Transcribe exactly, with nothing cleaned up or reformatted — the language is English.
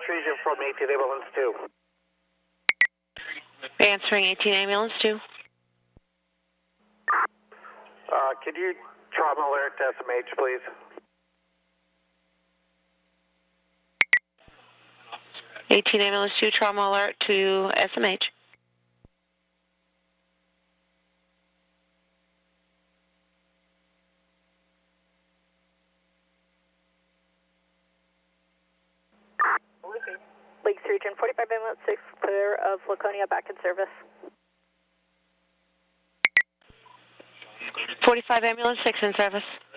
Lakes Region from eighteen Ambulance two. Answering eighteen Ambulance two. Uh, could you trauma alert to S M H, please? eighteen Ambulance two, trauma alert to S M H. Lakes Region, forty-five Ambulance six, clear of Laconia, back in service. forty-five Ambulance six in service.